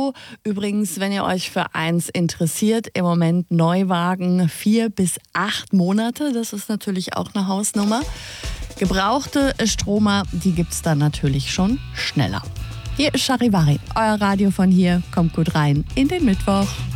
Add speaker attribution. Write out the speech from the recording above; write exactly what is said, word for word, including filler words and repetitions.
Speaker 1: Auto. Übrigens, wenn ihr euch für eins interessiert, im Moment Neuwagen vier bis acht Monate. Das ist natürlich auch eine Hausnummer. Gebrauchte Stromer, die gibt's dann natürlich schon schneller. Hier ist Charivari, euer Radio von hier. Kommt gut rein in den Mittwoch.